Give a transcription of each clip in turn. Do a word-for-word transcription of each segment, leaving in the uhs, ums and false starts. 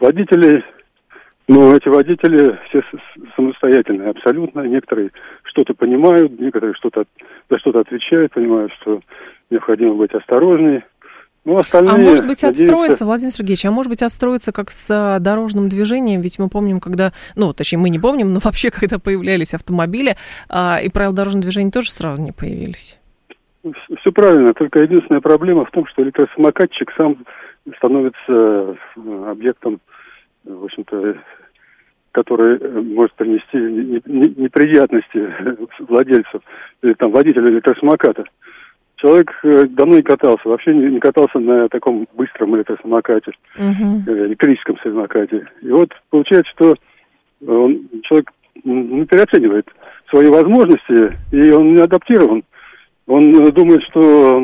водители, ну, эти водители все самостоятельные абсолютно. Некоторые что-то понимают, некоторые что-то за что-то отвечают, понимают, что необходимо быть осторожнее. Ну, остальные, а может быть, надеются... отстроиться, Владимир Сергеевич, а может быть, отстроиться как с дорожным движением, ведь мы помним, когда, ну, точнее, мы не помним, но вообще, когда появлялись автомобили, а, и правила дорожного движения тоже сразу не появились. Все правильно, только единственная проблема в том, что электросамокатчик сам становится объектом, в общем-то, который может принести неприятности владельцу или там водителю электросамоката. Человек давно не катался, вообще не, не катался на таком быстром электросамокате, uh-huh. электрическом самокате. И вот получается, что он, человек ну, переоценивает свои возможности, и он не адаптирован. Он думает, что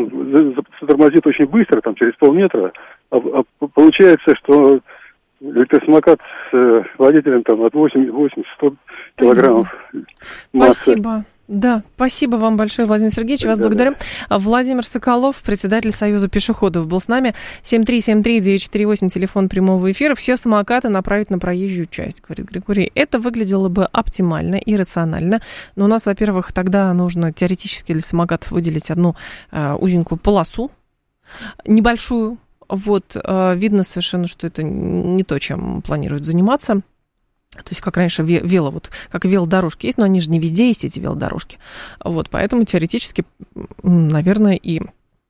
он затормозит очень быстро, там, через полметра, а, а получается, что электросамокат с водителем там, от восемьдесят-сто килограммов массы. Спасибо. Да, спасибо вам большое, Владимир Сергеевич, вас да, благодарим. Да. Владимир Соколов, председатель Союза пешеходов, был с нами. семь три семь три девять четыре восемь, телефон прямого эфира. Все самокаты направить на проезжую часть, говорит Григорий. Это выглядело бы оптимально и рационально. Но у нас, во-первых, тогда нужно теоретически для самокатов выделить одну э, узенькую полосу, небольшую. Вот, э, видно совершенно, что это не то, чем планируют заниматься. То есть, как раньше вело, вот, как велодорожки есть, но они же не везде есть, эти велодорожки. Вот, поэтому теоретически, наверное, и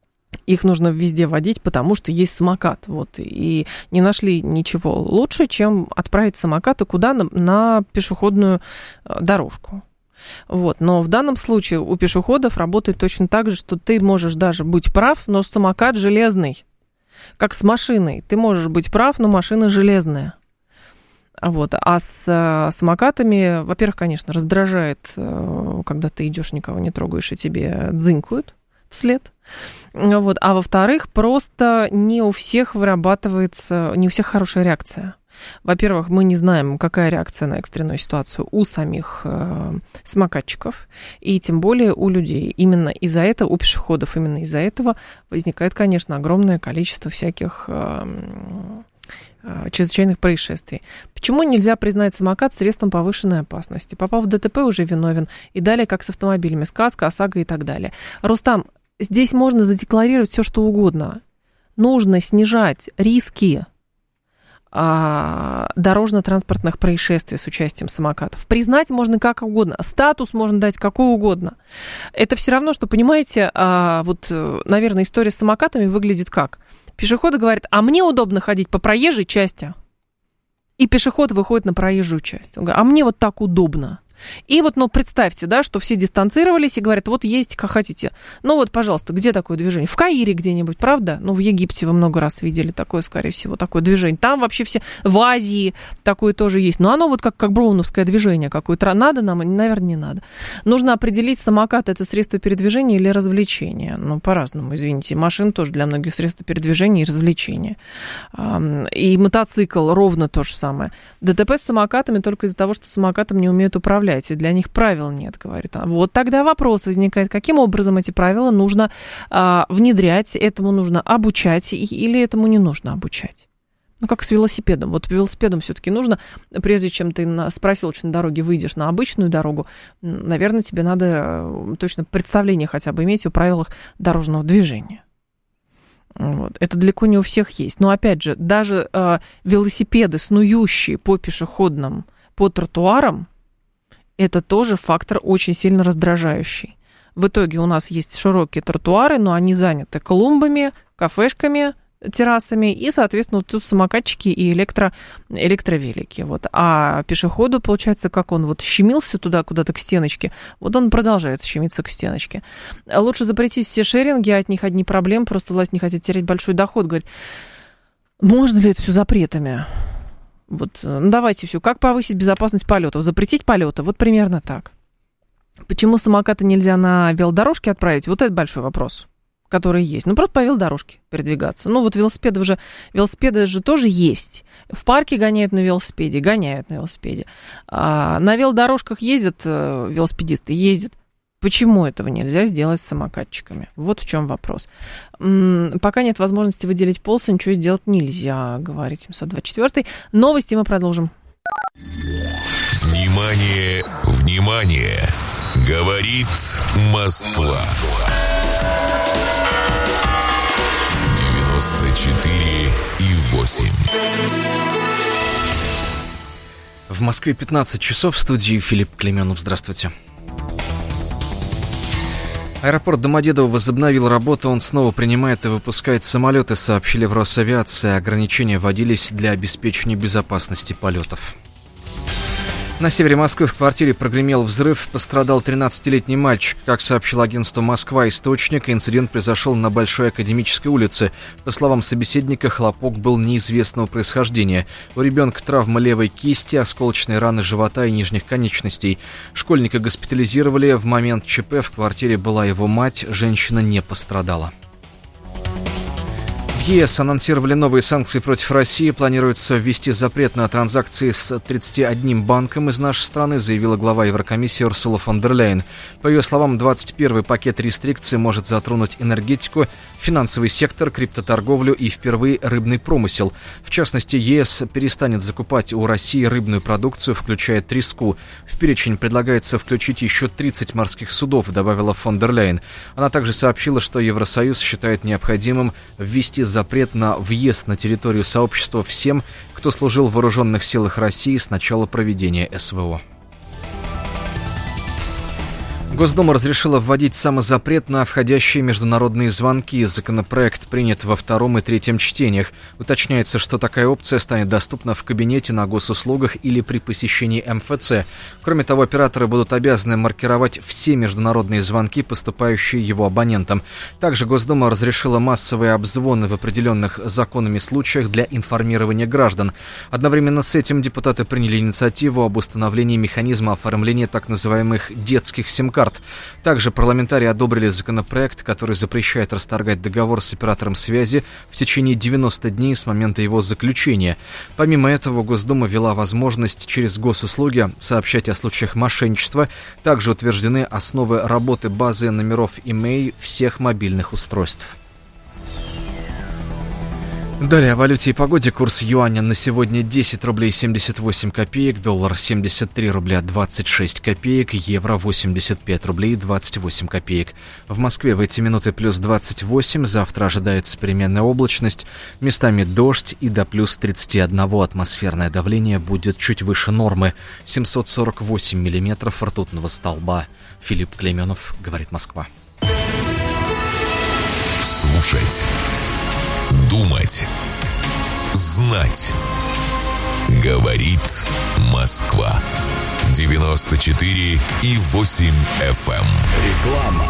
их нужно везде водить, потому что есть самокат. Вот, и не нашли ничего лучше, чем отправить самокаты куда? На, на пешеходную дорожку. Вот, но в данном случае у пешеходов работает точно так же, что ты можешь даже быть прав, но самокат железный. Как с машиной. Ты можешь быть прав, но машина железная. Вот. А с а, самокатами, во-первых, конечно, раздражает, когда ты идешь, никого не трогаешь, и тебе дзынькают вслед. Вот. А во-вторых, просто не у всех вырабатывается, не у всех хорошая реакция. Во-первых, мы не знаем, какая реакция на экстренную ситуацию у самих э, самокатчиков, и тем более у людей. Именно из-за этого, у пешеходов, именно из-за этого возникает, конечно, огромное количество всяких... Э, чрезвычайных происшествий. Почему нельзя признать самокат средством повышенной опасности? Попал в ДТП, уже виновен. И далее, как с автомобилями, сказка, ОСАГО и так далее. Рустам, здесь можно задекларировать все, что угодно. Нужно снижать риски а, дорожно-транспортных происшествий с участием самокатов. Признать можно как угодно. Статус можно дать какой угодно. Это все равно, что, понимаете, а, вот, наверное, история с самокатами выглядит как? Пешеходы говорят, а мне удобно ходить по проезжей части. И пешеход выходит на проезжую часть. Он говорит, а мне вот так удобно. И вот, ну, представьте, да, что все дистанцировались и говорят, вот ездите как хотите. Ну вот, пожалуйста, где такое движение? В Каире где-нибудь, правда? Ну, в Египте вы много раз видели такое, скорее всего, такое движение. Там вообще все, в Азии такое тоже есть. Но оно вот как, как броуновское движение какое-то. Надо нам? Наверное, не надо. Нужно определить, самокат это средство передвижения или развлечения. Ну, по-разному, извините. Машина тоже для многих средство передвижения и развлечения. И мотоцикл ровно то же самое. ДТП с самокатами только из-за того, что самокатом не умеют управлять. И для них правил нет, говорит. Вот тогда вопрос возникает, каким образом эти правила нужно а, внедрять, этому нужно обучать или этому не нужно обучать. Ну, как с велосипедом. Вот велосипедом все-таки нужно, прежде чем ты на, с проселочной дороги выйдешь на обычную дорогу, наверное, тебе надо точно представление хотя бы иметь о правилах дорожного движения. Вот. Это далеко не у всех есть. Но, опять же, даже а, велосипеды, снующие по пешеходным, по тротуарам, это тоже фактор очень сильно раздражающий. В итоге у нас есть широкие тротуары, но они заняты клумбами, кафешками, террасами и, соответственно, вот тут самокатчики и электро, электровелики. Вот. А пешеходу, получается, как он вот щемился туда куда-то к стеночке, вот он продолжает щемиться к стеночке. Лучше запретить все шеринги, от них одни проблемы, просто власть не хотит терять большой доход. Говорит, можно ли это все запретами? Вот, ну давайте все. Как повысить безопасность полетов? Запретить полеты? Вот примерно так. Почему самокаты нельзя на велодорожке отправить? Вот это большой вопрос, который есть. Ну, просто по велодорожке передвигаться. Ну, вот велосипеды же, велосипеды же тоже есть. В парке гоняют на велосипеде, гоняют на велосипеде. А на велодорожках ездят велосипедисты, ездят. Почему этого нельзя сделать с самокатчиками? Вот в чем вопрос. М-м, пока нет возможности выделить полосы, ничего сделать нельзя, говорит семьсот двадцать четыре. Новости мы продолжим. Внимание, внимание! Говорит Москва. девяносто четыре и восемь. В Москве пятнадцать часов, в студии Филипп Клейменов. Здравствуйте. Аэропорт Домодедово возобновил работу, он снова принимает и выпускает самолеты, сообщили в Росавиации. Ограничения вводились для обеспечения безопасности полетов. На севере Москвы в квартире прогремел взрыв, пострадал тринадцатилетний мальчик. Как сообщил агентство «Москва» источник, инцидент произошел на Большой Академической улице. По словам собеседника, хлопок был неизвестного происхождения. У ребенка травма левой кисти, осколочные раны живота и нижних конечностей. Школьника госпитализировали. В момент ЧП в квартире была его мать, женщина не пострадала. В ЕС анонсировали новые санкции против России. Планируется ввести запрет на транзакции с тридцатью одним банком из нашей страны, заявила глава Еврокомиссии Урсула фон дер Ляйен. По ее словам, двадцать первый пакет рестрикций может затронуть энергетику, финансовый сектор, криптоторговлю и впервые рыбный промысел. В частности, ЕС перестанет закупать у России рыбную продукцию, включая треску. В перечень предлагается включить еще тридцать морских судов, добавила фон дер Ляйен. Она также сообщила, что Евросоюз считает необходимым ввести запрет на въезд на территорию сообщества всем, кто служил в вооруженных силах России с начала проведения СВО. Госдума разрешила вводить самозапрет на входящие международные звонки. Законопроект принят во втором и третьем чтениях. Уточняется, что такая опция станет доступна в кабинете, на госуслугах или при посещении эм эф цэ. Кроме того, операторы будут обязаны маркировать все международные звонки, поступающие его абонентам. Также Госдума разрешила массовые обзвоны в определенных законами случаях для информирования граждан. Одновременно с этим депутаты приняли инициативу об установлении механизма оформления так называемых детских сим-карт. Также парламентарии одобрили законопроект, который запрещает расторгать договор с оператором связи в течение девяноста дней с момента его заключения. Помимо этого, Госдума ввела возможность через госуслуги сообщать о случаях мошенничества. Также утверждены основы работы базы номеров имей всех мобильных устройств. Далее о валюте и погоде. Курс юаня на сегодня десять рублей семьдесят восемь копеек, доллар семьдесят три рубля двадцать шесть копеек, евро восемьдесят пять рублей двадцать восемь копеек. В Москве в эти минуты плюс двадцать восемь, завтра ожидается переменная облачность, местами дождь и до плюс тридцать один. Атмосферное давление будет чуть выше нормы, семьсот сорок восемь миллиметров ртутного столба. Филипп Клейменов, говорит Москва. Слушать. Думать, знать, говорит Москва. девяносто четыре и восемь эф эм. Реклама.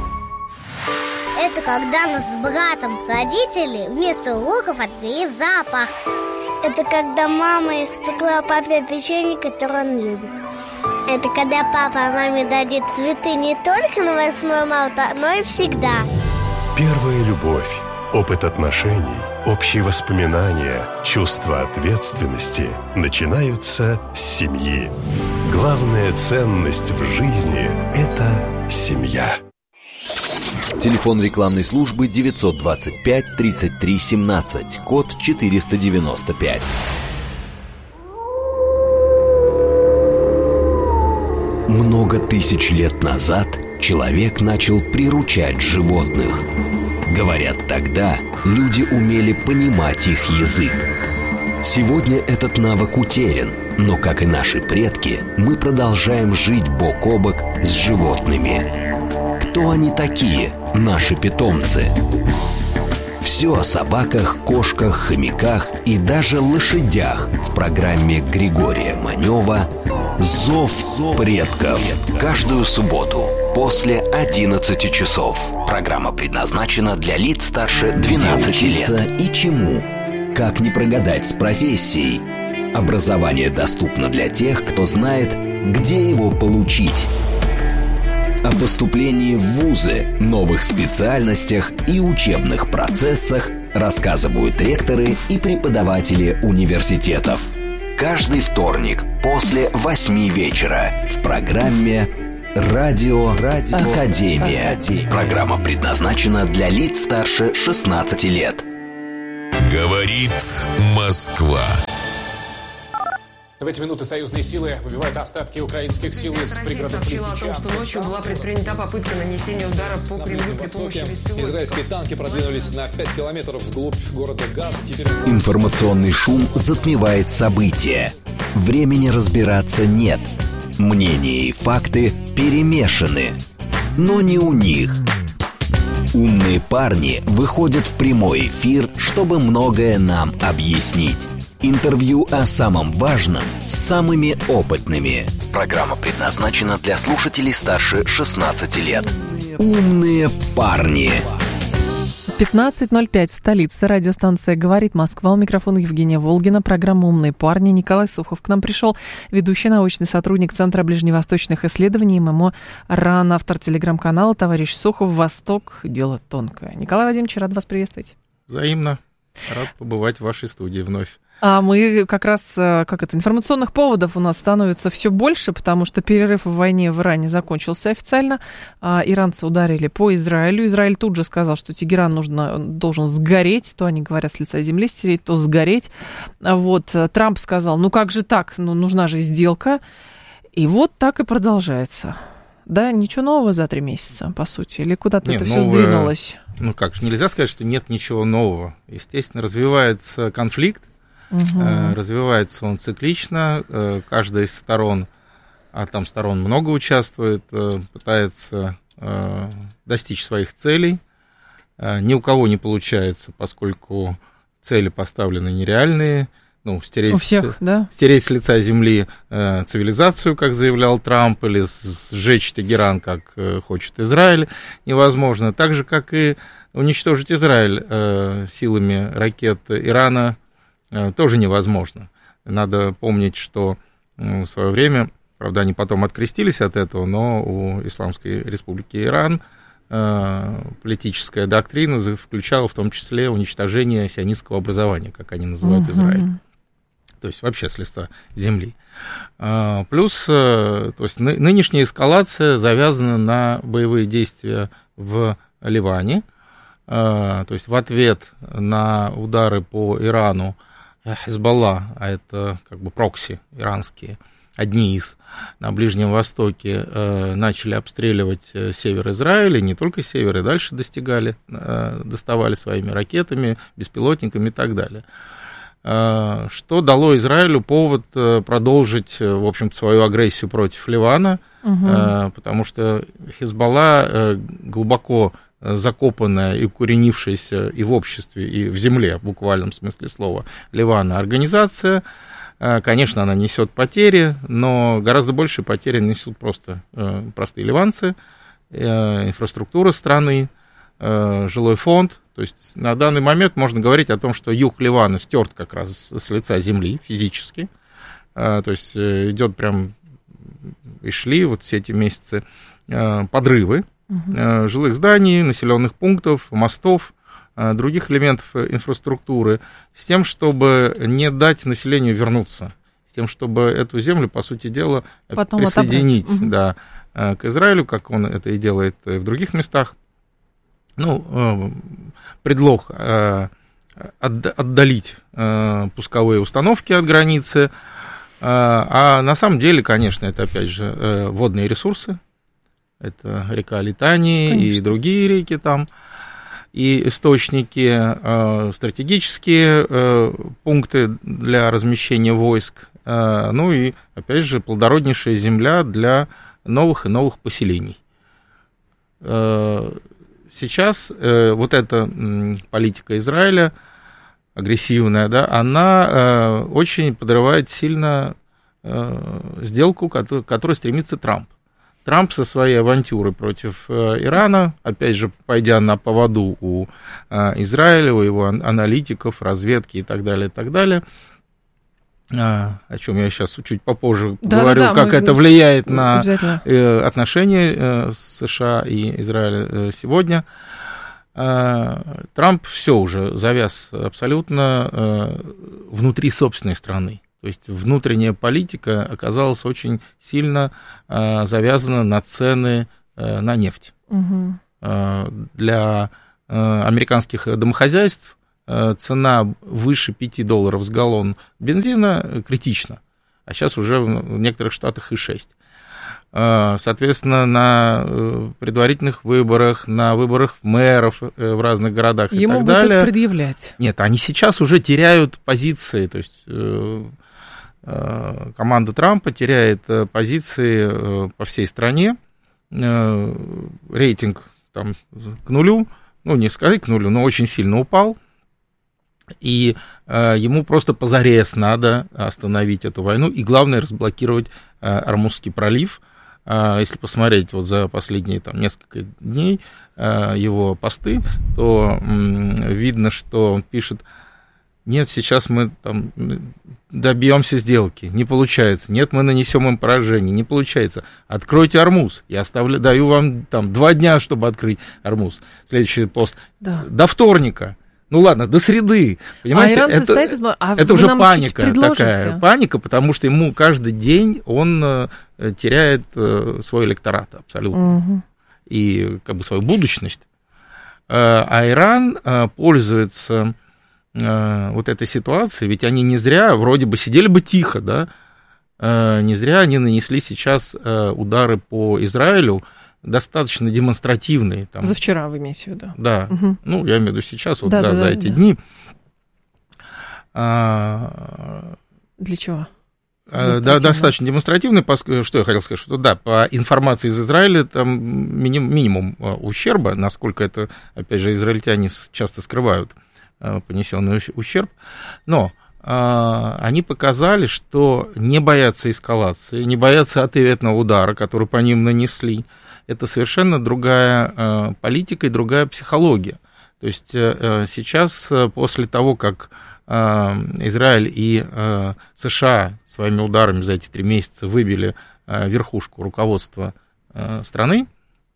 Это когда нас с братом родители вместо уроков отвели в зоопарк. Это когда мама испекла папе печенье, которое он любит. Это когда папа маме дадит цветы не только на восьмое марта, но и всегда. Первая любовь. Опыт отношений, общие воспоминания, чувство ответственности начинаются с семьи. Главная ценность в жизни – это семья. Телефон рекламной службы девятьсот двадцать пять тридцать три семнадцать, код четыреста девяносто пять. Много тысяч лет назад человек начал приручать животных. Говорят, тогда люди умели понимать их язык. Сегодня этот навык утерян, но, как и наши предки, мы продолжаем жить бок о бок с животными. Кто они такие, наши питомцы? Все о собаках, кошках, хомяках и даже лошадях в программе Григория Манева «Зов предков». Каждую субботу после одиннадцати часов. Программа предназначена для лиц старше двенадцати лет. И чему? Как не прогадать с профессией? Образование доступно для тех, кто знает, где его получить. О поступлении в вузы, новых специальностях и учебных процессах рассказывают ректоры и преподаватели университетов. Каждый вторник после восьми вечера в программе Радио, Радио Академия. Академия. Программа предназначена для лиц старше шестнадцати лет. Говорит Москва. В эти минуты союзные силы выбивают остатки украинских сил из пригородов Лисичанска. Сообщила о том, что ночью была предпринята попытка нанесения удара по Кремлю при помощи беспилотников. Израильские танки продвинулись на пять километров вглубь города Газ. Теперь... Информационный шум затмевает события. Времени разбираться нет. Мнения и факты перемешаны. Но не у них. Умные парни выходят в прямой эфир, чтобы многое нам объяснить. Интервью о самом важном с самыми опытными. Программа предназначена для слушателей старше шестнадцати лет. Умные парни. пятнадцать ноль пять в столице. Радиостанция «Говорит Москва». У микрофона Евгения Волгина. Программа «Умные парни». Николай Сухов к нам пришел. Ведущий научный сотрудник Центра ближневосточных исследований ММО РАН, автор телеграм-канала «Товарищ Сухов. Восток. Дело тонкое». Николай Вадимович, рад вас приветствовать. Взаимно. Рад побывать в вашей студии вновь. А мы как раз, как это, информационных поводов у нас становится все больше, потому что перерыв в войне в Иране закончился официально. А, иранцы ударили по Израилю. Израиль тут же сказал, что Тегеран нужно, должен сгореть. То они говорят с лица земли стереть, то сгореть. А вот Трамп сказал, ну как же так, ну нужна же сделка. И вот так и продолжается. Да, ничего нового за три месяца, по сути? Или куда-то Нет, это новое... все сдвинулось? Ну как же, нельзя сказать, что нет ничего нового. Естественно, развивается конфликт. Угу. Развивается он циклично, каждая из сторон, а там сторон много участвует, пытается достичь своих целей. Ни у кого не получается, поскольку цели поставлены нереальные. Ну, стереть, у всех, да? Стереть с лица земли цивилизацию, как заявлял Трамп, или сжечь Тегеран, как хочет Израиль, невозможно. Так же, как и уничтожить Израиль силами ракет Ирана, тоже невозможно. Надо помнить, что ну, в свое время, правда, они потом открестились от этого, но у Исламской Республики Иран э, политическая доктрина включала в том числе уничтожение сионистского образования, как они называют uh-huh. Израиль. То есть вообще с лица земли. А, плюс, э, то есть ны- нынешняя эскалация завязана на боевые действия в Ливане. А, то есть в ответ на удары по Ирану Хизбалла, а это как бы прокси иранские, одни из, на Ближнем Востоке, э, начали обстреливать север Израиля, не только север, и дальше достигали, э, доставали своими ракетами, беспилотниками и так далее. Э, что дало Израилю повод э, продолжить, в общем-то, свою агрессию против Ливана, угу. э, потому что Хизбалла э, глубоко закопанная и укоренившаяся и в обществе, и в земле, в буквальном смысле слова, Ливана организация. Конечно, она несет потери, но гораздо большие потери несут просто простые ливанцы, инфраструктура страны, жилой фонд. То есть на данный момент можно говорить о том, что юг Ливана стерт как раз с лица земли физически. То есть идет прям, и шли вот все эти месяцы подрывы Uh-huh. жилых зданий, населенных пунктов, мостов, других элементов инфраструктуры, с тем, чтобы не дать населению вернуться, с тем, чтобы эту землю, по сути дела, потом присоединить uh-huh. да, к Израилю, как он это и делает в других местах. Ну, предлог отдалить пусковые установки от границы, а на самом деле, конечно, это, опять же, водные ресурсы. Это река Литани Конечно. И другие реки там, и источники, э, стратегические э, пункты для размещения войск, э, ну и, опять же, плодороднейшая земля для новых и новых поселений. Э, сейчас э, вот эта э, политика Израиля, агрессивная, да, она э, очень подрывает сильно э, сделку, к которой стремится Трамп. Трамп со своей авантюрой против э, Ирана, опять же, пойдя на поводу у э, Израиля, у его аналитиков, разведки и так далее, и так далее, э, о чем я сейчас чуть попозже да, говорю, да, да, как это влияет на э, отношения э, США и Израиля э, сегодня. Э, Трамп все уже завяз абсолютно э, внутри собственной страны. То есть внутренняя политика оказалась очень сильно э, завязана на цены э, на нефть. Угу. Э, для э, американских домохозяйств э, цена выше пяти долларов с галлон бензина критична, а сейчас уже в некоторых штатах и шесть. Соответственно, на предварительных выборах, на выборах мэров в разных городах Ему и так далее. Ему будут предъявлять. Нет, они сейчас уже теряют позиции, то есть команда Трампа теряет позиции по всей стране, рейтинг там к нулю, ну не сказать к нулю, но очень сильно упал. И э, ему просто позарез надо остановить эту войну, и главное разблокировать э, Ормузский пролив. Э, если посмотреть вот за последние там, несколько дней э, его посты, то э, видно, что он пишет: нет, сейчас мы там добьемся сделки, не получается, нет, мы нанесем им поражение, не получается, откройте Ормуз, я оставлю, даю вам там два дня, чтобы открыть Ормуз. Следующий пост: да. До вторника. Ну ладно, до среды, понимаете, а это, стоит, а это уже паника такая, паника, потому что ему каждый день он э, теряет э, свой электорат абсолютно, угу. и как бы свою будущность, э, а Иран э, пользуется э, вот этой ситуацией, ведь они не зря, вроде бы сидели бы тихо, да, э, не зря они нанесли сейчас э, удары по Израилю, достаточно демонстративные. Там. Позавчера вы имеете в виду? Да, угу. ну, я имею в виду сейчас, вот, да, да, да, за да, эти да. дни. А, Для чего? Да, достаточно демонстративные, что я хотел сказать, что да, по информации из Израиля там минимум, минимум ущерба, насколько это, опять же, израильтяне часто скрывают понесенный ущерб, но они показали, что не боятся эскалации, не боятся ответного удара, который по ним нанесли. Это совершенно другая э, политика и другая психология. То есть э, сейчас, после того, как э, Израиль и э, США своими ударами за эти три месяца выбили э, верхушку руководства э, страны,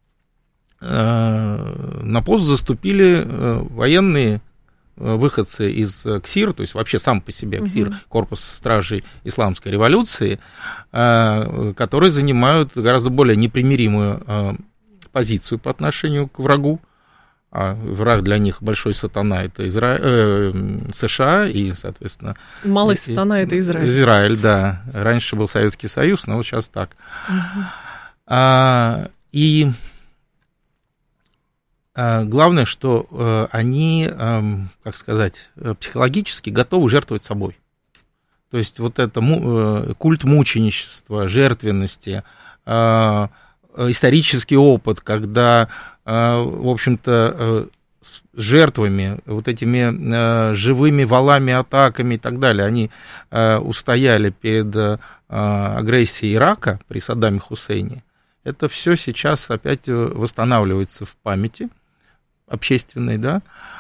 э, на пост заступили э, военные выходцы из КСИР, то есть вообще сам по себе КСИР, угу. корпус стражей исламской революции, которые занимают гораздо более непримиримую позицию по отношению к врагу. А враг для них большой сатана — это Изра... э, США и, соответственно... Малый сатана — это Израиль. Израиль, да. Раньше был Советский Союз, но вот сейчас так. Угу. А, и... Главное, что они, как сказать, психологически готовы жертвовать собой. То есть вот это культ мученичества, жертвенности, исторический опыт, когда, в общем-то, с жертвами, вот этими живыми валами, атаками и так далее, они устояли перед агрессией Ирака при Саддаме Хусейне. Это все сейчас опять восстанавливается в памяти общественной, да,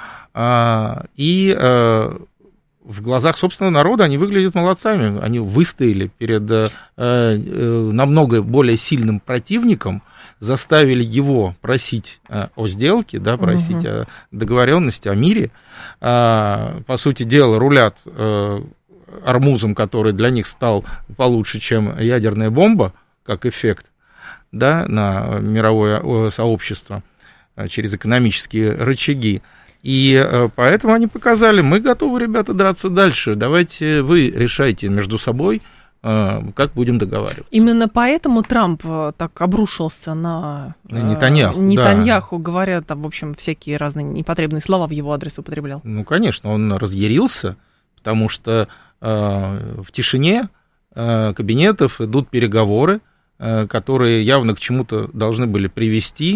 и в глазах собственного народа они выглядят молодцами, они выстояли перед намного более сильным противником, заставили его просить о сделке, да, просить угу. о договоренности, о мире, по сути дела рулят Ормузом, который для них стал получше, чем ядерная бомба, как эффект, да, на мировое сообщество через экономические рычаги. И поэтому они показали: мы готовы, ребята, драться дальше. Давайте вы решайте между собой, как будем договариваться. Именно поэтому Трамп так обрушился на Нетаньяху, Нетаньяху да. говоря, там, в общем, всякие разные непотребные слова в его адрес употреблял. Ну, конечно, он разъярился, потому что в тишине кабинетов идут переговоры, которые явно к чему-то должны были привести.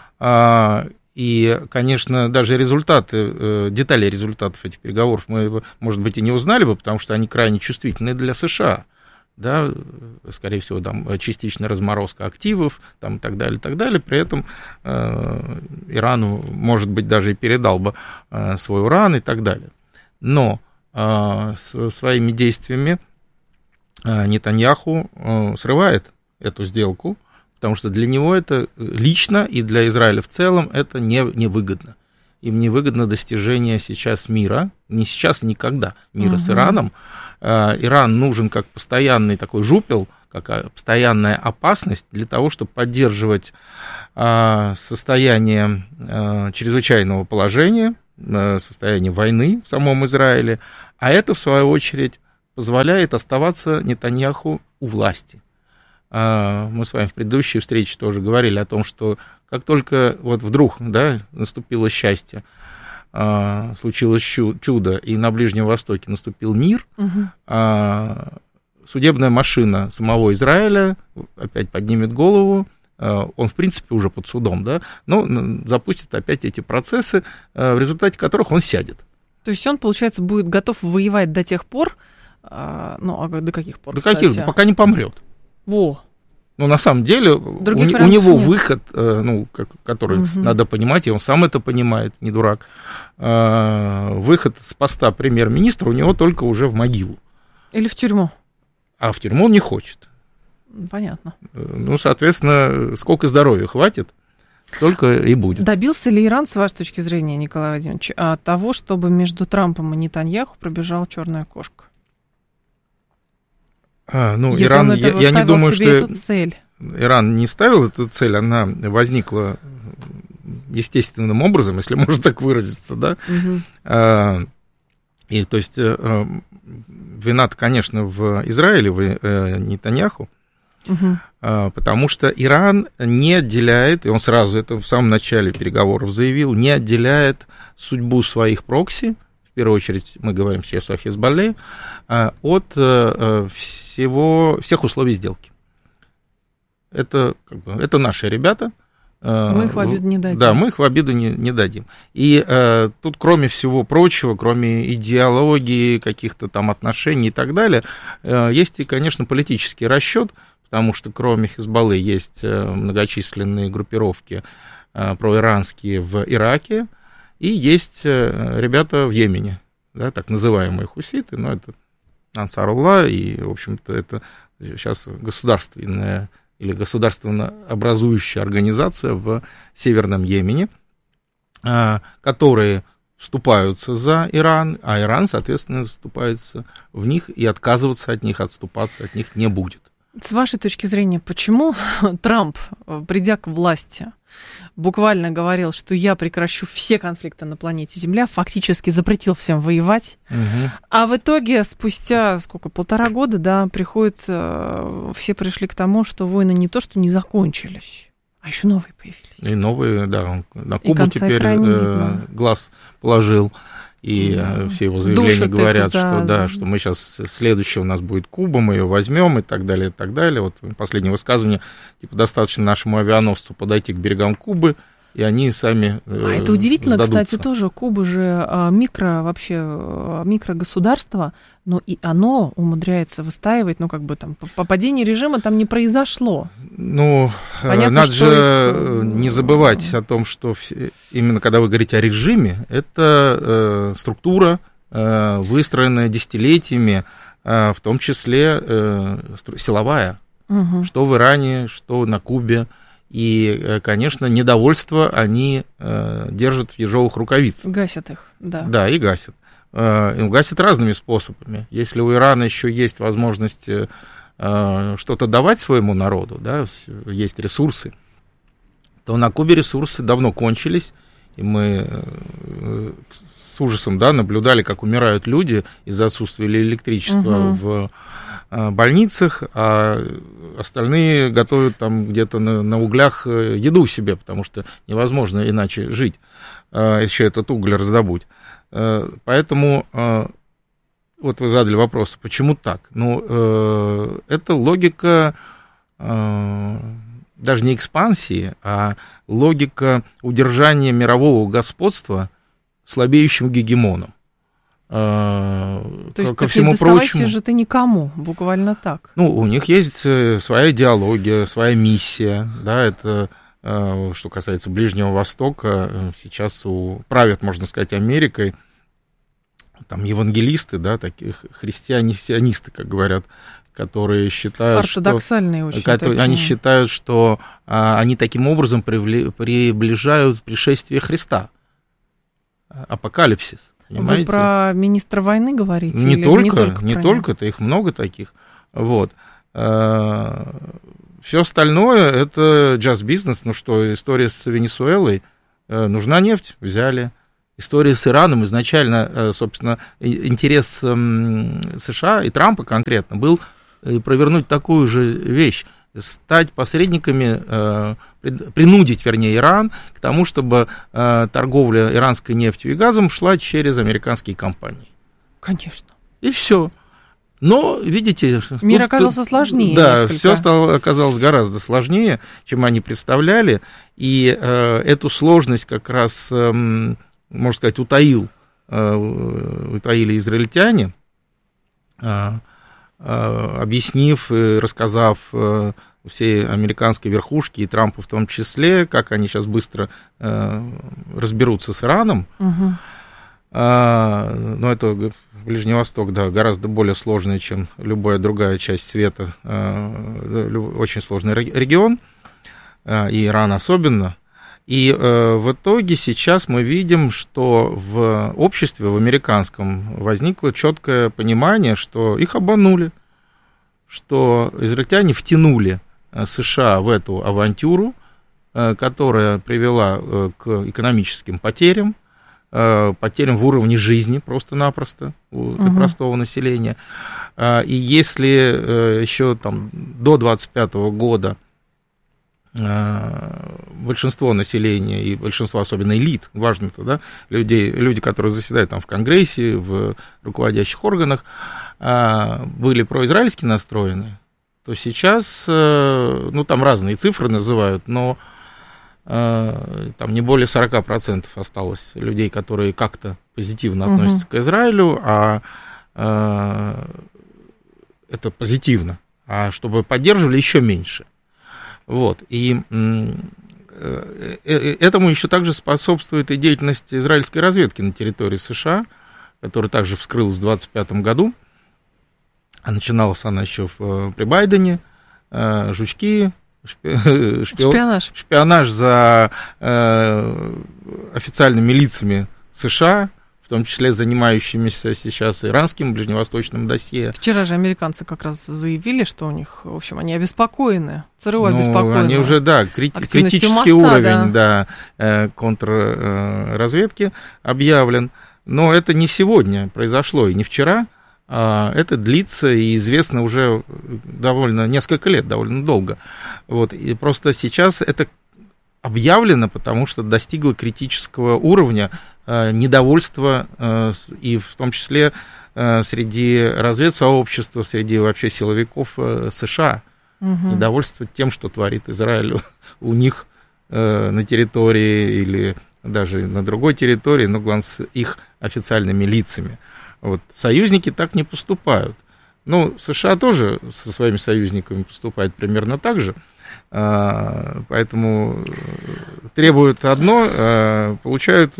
И, конечно, даже результаты, детали результатов этих переговоров мы, может быть, и не узнали бы, потому что они крайне чувствительны для США. Да, скорее всего, там частичная разморозка активов, там, и так далее, и так далее. При этом э, Ирану, может быть, даже и передал бы э, свой уран и так далее. Но э, с, своими действиями э, Нетаньяху э, срывает эту сделку, потому что для него это лично и для Израиля в целом это не, невыгодно. им невыгодно достижение сейчас мира, не сейчас, никогда, мира uh-huh. с Ираном. Иран нужен как постоянный такой жупел, как постоянная опасность для того, чтобы поддерживать состояние чрезвычайного положения, состояние войны в самом Израиле, а это, в свою очередь, позволяет оставаться Нетаньяху у власти. Мы с вами в предыдущей встрече тоже говорили о том, что как только вот вдруг, да, наступило счастье, случилось чудо, и на Ближнем Востоке наступил мир, угу. судебная машина самого Израиля опять поднимет голову, он, в принципе, уже под судом, да, но запустит опять эти процессы, в результате которых он сядет. То есть он, получается, будет готов воевать до тех пор, ну, а до каких пор, До каких, пока не помрет. Во. Ну, на самом деле, у, у него нет. выход, ну, который угу. надо понимать, и он сам это понимает, не дурак, выход с поста премьер-министра у него только уже в могилу. Или в тюрьму. А в тюрьму он не хочет. Понятно. Ну, соответственно, сколько здоровья хватит, столько и будет. Добился ли Иран, с вашей точки зрения, Николай Владимирович, от того, чтобы между Трампом и Нетаньяху пробежала черная кошка? А, ну, Если Иран, я, я не думаю, что эту цель. Иран не ставил эту цель, она возникла естественным образом, если можно так выразиться, да. Угу. А, и то есть вина-то, конечно, в Израиле, в Нетаньяху, угу. а, потому что Иран не отделяет, и он сразу это в самом начале переговоров заявил, не отделяет судьбу своих прокси. В первую очередь мы говорим сейчас о Хизбалле, от всего, всех условий сделки. Это, как бы, это наши ребята. Мы их в обиду не дадим. Да, мы их в обиду не, не дадим. И э, тут, кроме всего прочего, кроме идеологии, каких-то там отношений и так далее, э, есть и, конечно, политический расчет, потому что кроме Хизбаллы есть многочисленные группировки э, проиранские в Ираке, и есть ребята в Йемене, да, так называемые хуситы, но это Ансарулла, и, в общем-то, это сейчас государственная или государственно образующая организация в Северном Йемене, которые вступаются за Иран, а Иран, соответственно, вступается в них, и отказываться от них, отступаться от них не будет. С вашей точки зрения, почему Трамп, придя к власти, буквально говорил, что я прекращу все конфликты на планете Земля, фактически запретил всем воевать, угу. а в итоге спустя сколько, полтора года, да, приходит, все пришли к тому, что войны не то, что не закончились, а еще новые появились. И новые, да, на Кубу теперь э, глаз положил. И да. все его заявления Душит говорят, за... что да, что мы сейчас, следующее у нас будет Куба, мы ее возьмем и так далее, и так далее. Вот последнее высказывание, типа, достаточно нашему авианосцу подойти к берегам Кубы, и они сами э, А это удивительно, сдадутся. Кстати, тоже Куба же микро, вообще микрогосударство, но и оно умудряется выстаивать, ну, как бы там, падение режима там не произошло. Ну, Понятно, надо что... же не забывать о том, что все, именно когда вы говорите о режиме, это э, структура, э, выстроенная десятилетиями, э, в том числе э, силовая, угу. что в Иране, что на Кубе. И, конечно, недовольство они э, держат в ежовых рукавицах. Гасят их, да. Да, и гасят. Э, и гасят разными способами. Если у Ирана еще есть возможность э, что-то давать своему народу, да, есть ресурсы, то на Кубе ресурсы давно кончились, и мы э, с ужасом, да, наблюдали, как умирают люди из-за отсутствия электричества угу. в больницах, а остальные готовят там где-то на, на углях еду себе, потому что невозможно иначе жить, еще этот уголь раздобудь. Поэтому вот вы задали вопрос, почему так? Ну, это логика даже не экспансии, а логика удержания мирового господства слабеющим гегемоном. То есть, ко всему прочему, же ты никому, буквально так. Ну, у них есть своя идеология, своя миссия, да, это, что касается Ближнего Востока, сейчас у, правят, можно сказать, Америкой, там, евангелисты, да, такие христианисты, как говорят, которые считают, ортодоксальные что, очень которые, они считают, что а, они таким образом привли, приближают пришествие Христа. апокалипсис. Понимаете? Вы про министра войны говорите? Не или только, не только, не только, это их много таких. Вот. Все остальное это джаз-бизнес. Ну что, история с Венесуэлой, нужна нефть, взяли. История с Ираном изначально, собственно, интерес США и Трампа конкретно был провернуть такую же вещь, стать посредниками, принудить, вернее, Иран к тому, чтобы торговля иранской нефтью и газом шла через американские компании. Конечно. И все. Но, видите... Мир тут, оказался тут, сложнее. Да, несколько. все стало, оказалось гораздо сложнее, чем они представляли. И э, эту сложность как раз, э, можно сказать, утаил, э, утаили израильтяне, э, э, объяснив и рассказав э, всей американской верхушке, и Трампу в том числе, как они сейчас быстро э, разберутся с Ираном. Угу. А, но это Ближний Восток, да, гораздо более сложный, чем любая другая часть света, а, очень сложный регион, а, и Иран особенно. И а, в итоге сейчас мы видим, что в обществе, в американском, возникло четкое понимание, что их обманули, что израильтяне втянули США в эту авантюру, а, которая привела а, к экономическим потерям, потерям в уровне жизни просто-напросто у угу. простого населения. И если еще там до двадцать пятого года большинство населения и большинство, особенно элит, важно-то, да, людей, люди, которые заседают там в Конгрессе, в руководящих органах, были произраильски настроены, то сейчас, ну, там разные цифры называют, но там не более сорок процентов осталось людей, которые как-то позитивно относятся угу. к Израилю, а, а это позитивно, а чтобы поддерживали, еще меньше. Вот. И этому еще также способствует и деятельность израильской разведки на территории США, которая также вскрылась в двадцать пятом году, а начиналась она еще в, при Байдене, жучки, Шпи... Шпионаж. Шпионаж за э, официальными лицами США, в том числе занимающимися сейчас иранским ближневосточным досье. Вчера же американцы как раз заявили, что у них, в общем, они обеспокоены. ЦРУ ну, обеспокоены. Они уже, да, крити- критический Моссада. Уровень да, э, контрразведки объявлен. Но это не сегодня произошло и не вчера. Это длится и известно уже довольно несколько лет, довольно долго. Вот. И просто сейчас это объявлено, потому что достигло критического уровня недовольства, и в том числе среди разведсообщества, среди вообще силовиков США. Угу. Недовольство тем, что творит Израиль у них на территории или даже на другой территории, но главное, с их официальными лицами. Вот. Союзники так не поступают. Ну, США тоже со своими союзниками поступают примерно так же. А, поэтому требуют одно, а получают,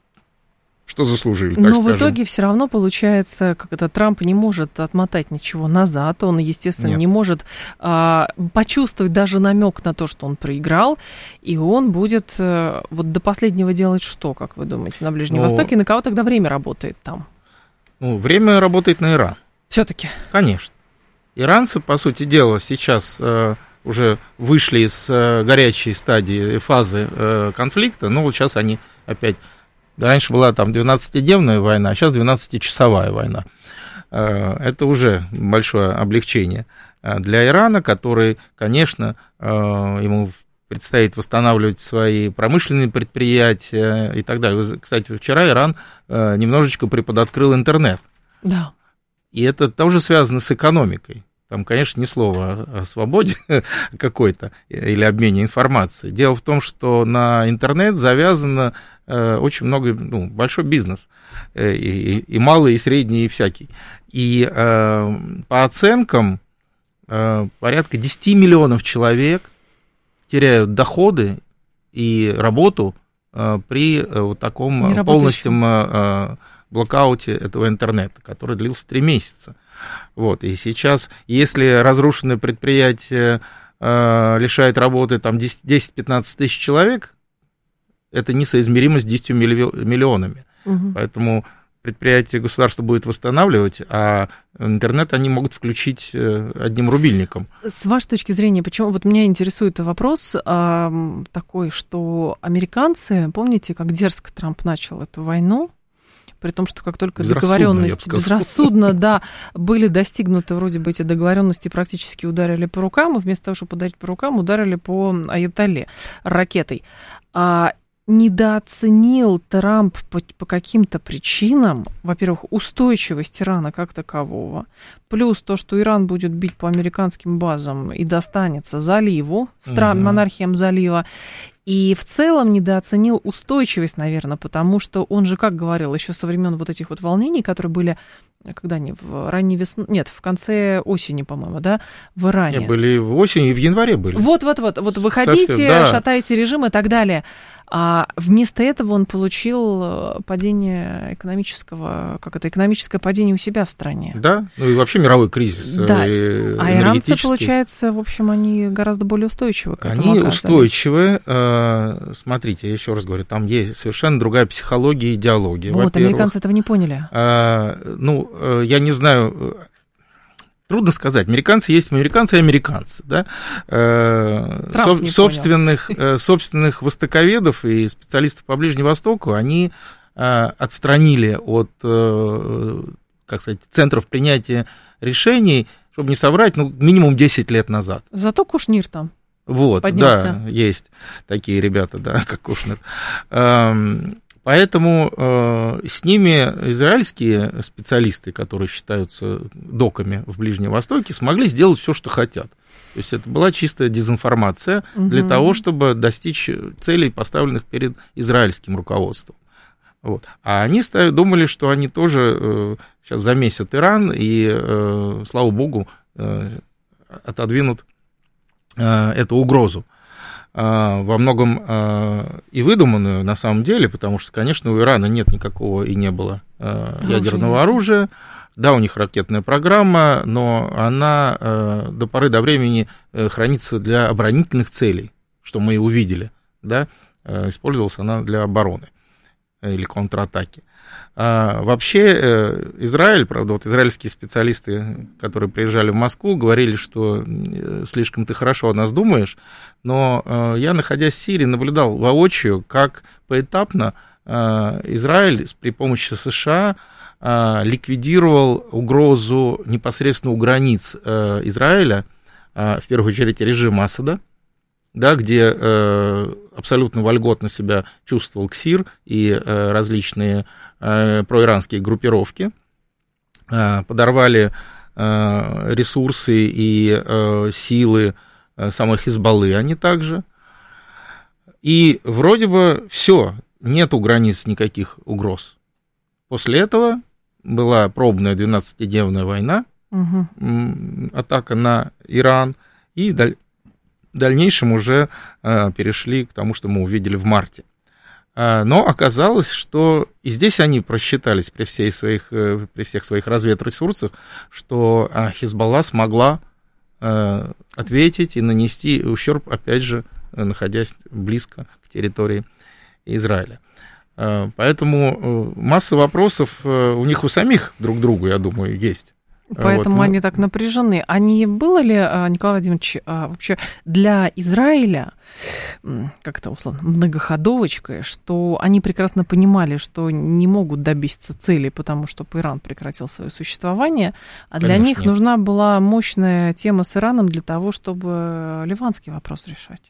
что заслужили, так Но скажем. в итоге все равно получается, как это, Трамп не может отмотать ничего назад. Он, естественно, Нет. не может а, почувствовать даже намек на то, что он проиграл. И он будет а, вот до последнего делать что, как вы думаете, на Ближнем Но... Востоке? И на кого тогда время работает там? Ну, время работает на Иран. Все-таки? Конечно. Иранцы, по сути дела, сейчас э, уже вышли из э, горячей стадии, фазы э, конфликта. Ну, вот сейчас они опять... Раньше была там двенадцатидневная война, а сейчас двенадцатичасовая война. Э, это уже большое облегчение для Ирана, который, конечно, э, ему предстоит восстанавливать свои промышленные предприятия и так далее. Кстати, вчера Иран э, немножечко приподоткрыл интернет. Да. И это тоже связано с экономикой. Там, конечно, ни слова о свободе какой-то или обмене информацией. Дело в том, что на интернет завязано э, очень много, ну, большой бизнес. Э, и, и малый, и средний, и всякий. И э, по оценкам э, порядка десять миллионов человек теряют доходы и работу э, при э, вот таком полностью э, блокауте этого интернета, который длился три месяца. Вот. И сейчас, если разрушенное предприятие э, лишает работы там, десять-пятнадцать тысяч человек, это несоизмеримо с десятью миллионами. Угу. Поэтому предприятие государство будет восстанавливать, а интернет они могут включить одним рубильником. С вашей точки зрения, почему? Вот меня интересует вопрос а, такой, что американцы, помните, как дерзко Трамп начал эту войну? При том, что как только договоренности безрассудно, да, были достигнуты вроде бы эти договоренности, практически ударили по рукам, и вместо того, чтобы ударить по рукам, ударили по Аятолле ракетой. А недооценил Трамп по, по каким-то причинам, во-первых, устойчивость Ирана как такового, плюс то, что Иран будет бить по американским базам и достанется заливу, стран, угу. монархиям залива, и в целом недооценил устойчивость, наверное, потому что он же, как говорил, еще со времен вот этих вот волнений, которые были, когда они, в ранней весне, нет, в конце осени, по-моему, да, в Иране. Нет, были в осени и в январе были. Вот-вот-вот, вот вы хотите, да. шатаете режим и так далее. А вместо этого он получил падение экономического, как это, экономическое падение у себя в стране. Да, ну и вообще мировой кризис. Да, а иранцы, получается, в общем, они гораздо более устойчивы к этому. Они устойчивы. Смотрите, я еще раз говорю, там есть совершенно другая психология и идеология. Вот, американцы этого не поняли. Ну, я не знаю... Трудно сказать. Американцы есть американцы и американцы. Да? Со- собственных, собственных востоковедов и специалистов по Ближнему Востоку они отстранили от, как сказать, центров принятия решений, чтобы не соврать, ну, минимум десять лет назад. Зато Кушнир там вот, поднялся. Да, есть такие ребята, да, как Кушнир. Поэтому э, с ними израильские специалисты, которые считаются доками в Ближнем Востоке, смогли сделать все, что хотят. То есть это была чистая дезинформация угу. для того, чтобы достичь целей, поставленных перед израильским руководством. Вот. А они думали, что они тоже э, сейчас замесят Иран и, э, слава богу, э, отодвинут э, эту угрозу. Во многом и выдуманную на самом деле, потому что, конечно, у Ирана нет никакого и не было ядерного оружия. Да, у них ракетная программа, но она до поры до времени хранится для оборонительных целей, что мы и увидели. Да? Использовалась она для обороны или контратаки. А вообще Израиль, правда, вот израильские специалисты, которые приезжали в Москву, говорили, что слишком ты хорошо о нас думаешь, но я, находясь в Сирии, наблюдал воочию, как поэтапно Израиль при помощи США ликвидировал угрозу непосредственно у границ Израиля, в первую очередь режима Асада, да, где э, абсолютно вольготно себя чувствовал КСИР и э, различные э, проиранские группировки, э, подорвали э, ресурсы и э, силы э, самой Хизбаллы, они также. И вроде бы все, нет у границ никаких угроз. После этого была пробная двенадцатидневная война, угу. атака на Иран, и далее. В дальнейшем уже э, перешли к тому, что мы увидели в марте. Э, но оказалось, что и здесь они просчитались при, всей своих, э, при всех своих разведресурсах, что э, Хизбалла смогла э, ответить и нанести ущерб, опять же, э, находясь близко к территории Израиля. Э, поэтому э, масса вопросов э, у них у самих друг к другу, я думаю, есть. Поэтому вот, ну... они так напряжены. А не было ли, Николай Владимирович, вообще для Израиля, как это условно, многоходовочкой, что они прекрасно понимали, что не могут добиться цели, потому что Иран прекратил свое существование, а для Конечно, них нет. нужна была мощная тема с Ираном для того, чтобы ливанский вопрос решать?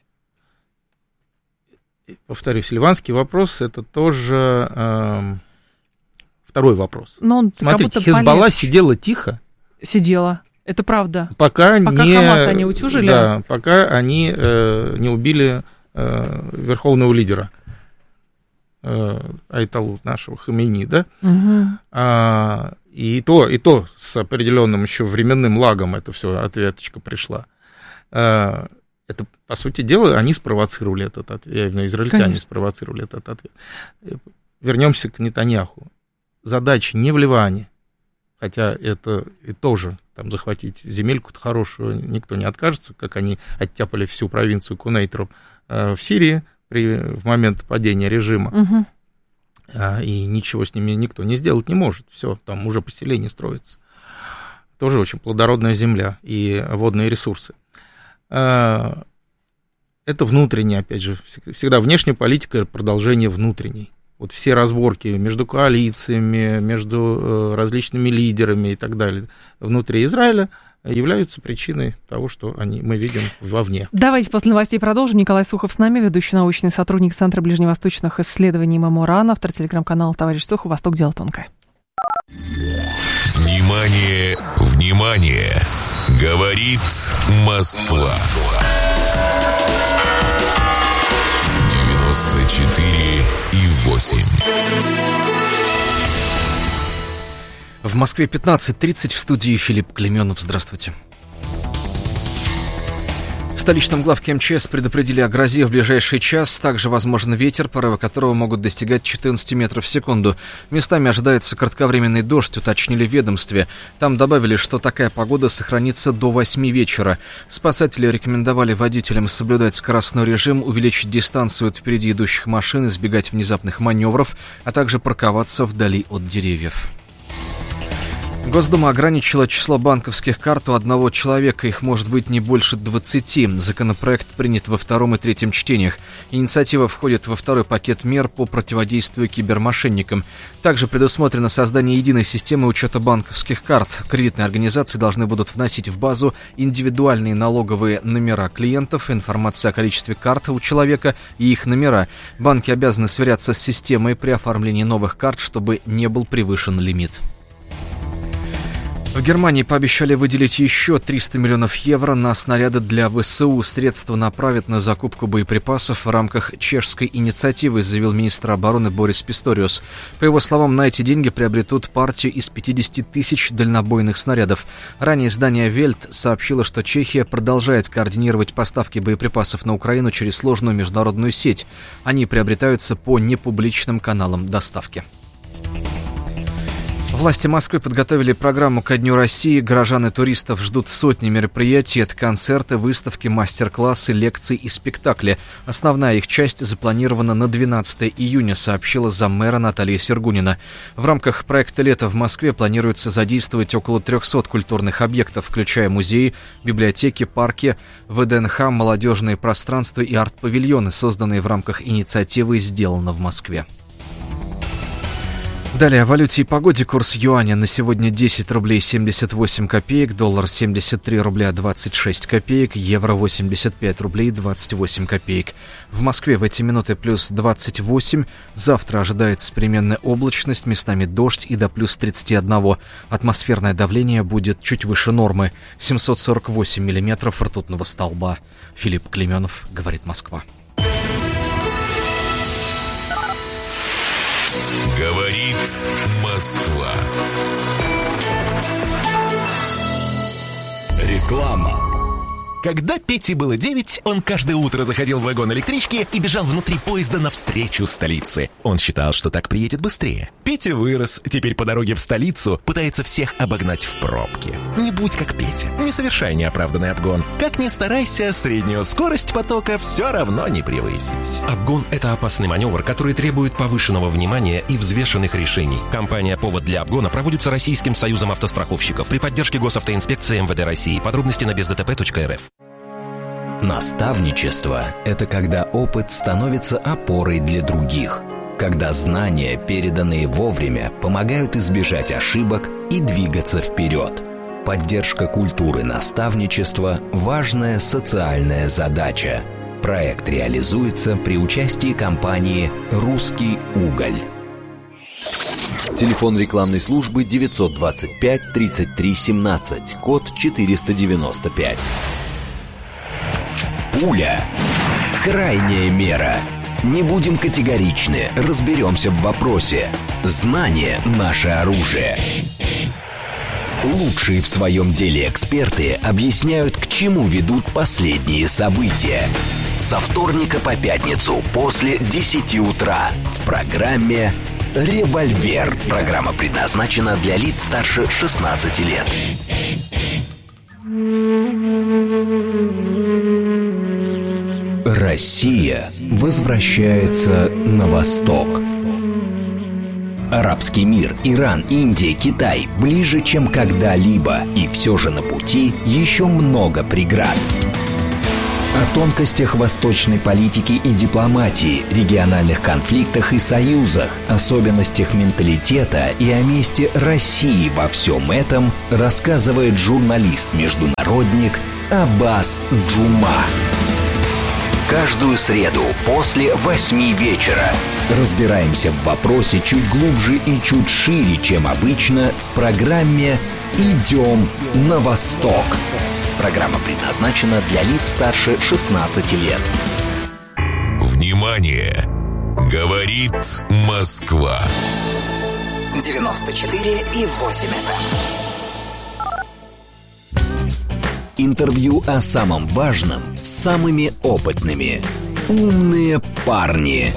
Повторюсь, ливанский вопрос – это тоже э, второй вопрос. Но он Смотрите, Хизбалла полегче. сидела тихо. Сидела. Это правда. Пока, пока не, Хамас они утюжили. Да, пока они э, не убили э, верховного лидера э, Айталу, нашего Хамейни, да? Угу. А, и, то, и то с определенным еще временным лагом это все ответочка пришла. А, это, по сути дела, они спровоцировали этот ответ, израильтяне Конечно. спровоцировали этот ответ. Вернемся к Нетаньяху. Задача не в Ливане, хотя это и тоже там захватить земельку-то хорошую никто не откажется, как они оттяпали всю провинцию кунейтеров э, в Сирии при, в момент падения режима. Угу. и ничего с ними никто не сделать не может. Все, там уже поселение строится. Тоже очень плодородная земля и водные ресурсы. Это внутреннее, опять же, всегда внешняя политика — продолжение внутренней. Вот все разборки между коалициями, между различными лидерами и так далее внутри Израиля являются причиной того, что они, мы видим вовне. Давайте после новостей продолжим. Николай Сухов с нами, ведущий научный сотрудник Центра ближневосточных исследований ММО-РАН, автор телеграм-канала «Товарищ Сухов. Восток. Дело тонкое». Внимание, внимание! Говорит Москва. девяносто четыре и восемь. В Москве пятнадцать тридцать, в студии Филипп Клеменов. Здравствуйте. В столичном главке эм че эс предупредили о грозе в ближайший час. Также возможен ветер, порывы которого могут достигать четырнадцать метров в секунду. Местами ожидается кратковременный дождь, уточнили в ведомстве. Там добавили, что такая погода сохранится до восьми вечера. Спасатели рекомендовали водителям соблюдать скоростной режим, увеличить дистанцию от впереди идущих машин, избегать внезапных маневров, а также парковаться вдали от деревьев. Госдума ограничила число банковских карт у одного человека, их может быть не больше двадцати. Законопроект принят во втором и третьем чтениях. Инициатива входит во второй пакет мер по противодействию кибермошенникам. Также предусмотрено создание единой системы учета банковских карт. Кредитные организации должны будут вносить в базу индивидуальные налоговые номера клиентов, информацию о количестве карт у человека и их номера. Банки обязаны сверяться с системой при оформлении новых карт, чтобы не был превышен лимит. В Германии пообещали выделить еще триста миллионов евро на снаряды для вэ эс у. Средства направят на закупку боеприпасов в рамках чешской инициативы, заявил министр обороны Борис Писториус. По его словам, на эти деньги приобретут партию из пятидесяти тысяч дальнобойных снарядов. Ранее издание Вельт сообщило, что Чехия продолжает координировать поставки боеприпасов на Украину через сложную международную сеть. Они приобретаются по непубличным каналам доставки. Власти Москвы подготовили программу ко Дню России. Горожан и туристов ждут сотни мероприятий. Это концерты, выставки, мастер-классы, лекции и спектакли. Основная их часть запланирована на двенадцатое июня, сообщила заммэра Наталья Сергунина. В рамках проекта «Лето в Москве» планируется задействовать около трехсот культурных объектов, включая музеи, библиотеки, парки, вэ дэ эн ха, молодежные пространства и арт-павильоны, созданные в рамках инициативы «Сделано в Москве». Далее о валюте и погоде. Курс юаня на сегодня десять рублей семьдесят восемь копеек, доллар семьдесят три рубля двадцать шесть копеек, евро восемьдесят пять рублей двадцать восемь копеек. В Москве в эти минуты плюс двадцать восемь. Завтра ожидается переменная облачность, местами дождь и до плюс тридцати одного. Атмосферное давление будет чуть выше нормы. семьсот сорок восемь миллиметров ртутного столба. Филипп Клеменов, говорит Москва. Говорит Москва. Реклама. Когда Пете было девять, он каждое утро заходил в вагон электрички и бежал внутри поезда навстречу столице. Он считал, что так приедет быстрее. Петя вырос, теперь по дороге в столицу пытается всех обогнать в пробке. Не будь как Петя, не совершай неоправданный обгон. Как ни старайся, среднюю скорость потока все равно не превысить. Обгон – это опасный маневр, который требует повышенного внимания и взвешенных решений. Компания «Повод для обгона» проводится Российским союзом автостраховщиков при поддержке Госавтоинспекции эм вэ дэ России. Подробности на без дэ тэ пэ точка эр эф. Наставничество – это когда опыт становится опорой для других, когда знания, переданные вовремя, помогают избежать ошибок и двигаться вперед. Поддержка культуры наставничества – важная социальная задача. Проект реализуется при участии компании «Русский уголь». Телефон рекламной службы девятьсот двадцать пять тридцать три семнадцать, код четыреста девяносто пять. Пуля. Крайняя мера. Не будем категоричны, разберемся в вопросе. Знание – наше оружие. Лучшие в своем деле эксперты объясняют, к чему ведут последние события. Со вторника по пятницу после десяти утра в программе «Револьвер». Программа предназначена для лиц старше шестнадцати лет. Россия возвращается на восток. арабский мир, Иран, Индия, Китай ближе, чем когда-либо. И все же на пути еще много преград. О тонкостях восточной политики и дипломатии, региональных конфликтах и союзах, особенностях менталитета и о месте России во всем этом рассказывает журналист-международник Аббас Джума. Каждую среду после восьми вечера разбираемся в вопросе чуть глубже и чуть шире, чем обычно, в программе «Идем на восток». Программа предназначена для лиц старше шестнадцати лет. Внимание! Говорит Москва. девяносто четыре и восемь эф эм. Интервью о самом важном с самыми опытными. Умные парни.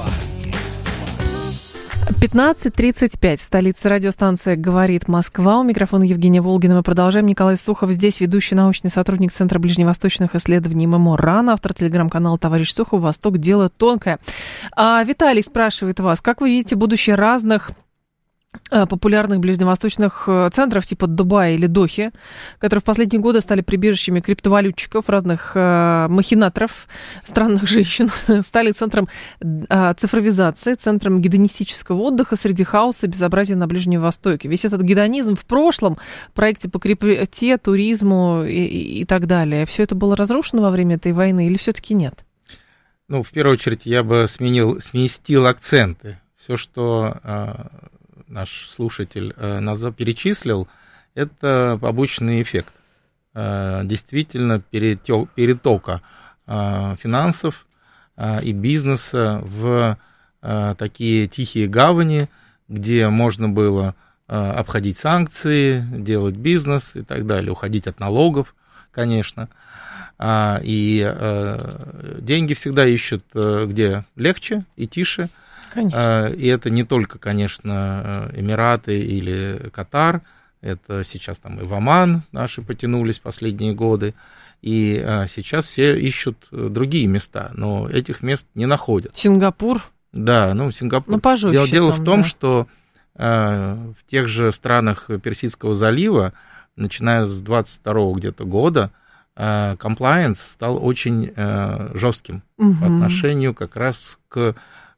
пятнадцать тридцать пять. Столица, радиостанция «Говорит Москва». У микрофона Евгения Волгина. Мы продолжаем. Николай Сухов здесь, ведущий научный сотрудник Центра ближневосточных исследований ММО РАН, автор телеграм-канала «Товарищ Сухов. Восток. Дело тонкое». А Виталий спрашивает вас, как вы видите будущее разных популярных ближневосточных центров типа Дубая или Дохи, которые в последние годы стали прибежищами криптовалютчиков, разных э, махинаторов, странных женщин, стали центром э, цифровизации, центром гедонистического отдыха среди хаоса и безобразия на Ближнем Востоке. Весь этот гедонизм в прошлом, проекте по крипте, туризму и, и, и так далее, все это было разрушено во время этой войны или все-таки нет? Ну, в первую очередь, я бы сменил, сместил акценты. Все, что э, наш слушатель э, назад перечислил, это побочный эффект. Э, действительно, перетек, перетока э, финансов э, и бизнеса в э, такие тихие гавани, где можно было э, обходить санкции, делать бизнес и так далее, уходить от налогов, конечно. А, и э, деньги всегда ищут, э, где легче и тише. Конечно. И это не только, конечно, Эмираты или Катар, это сейчас там и в Оман наши потянулись последние годы, и сейчас все ищут другие места, но этих мест не находят. Сингапур? Да, ну, Сингапур. Ну, пожестче дело, дело там, в том, да. что в тех же странах Персидского залива, начиная с двадцать второго где-то года, комплаенс стал очень жестким угу. по отношению как раз к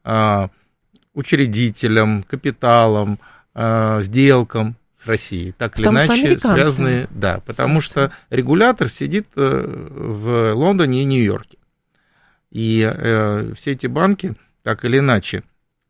учредителям, капиталам, э, сделкам с Россией, так потому или иначе связанные, да, потому что регулятор сидит э, в Лондоне и Нью-Йорке, и э, все эти банки так или иначе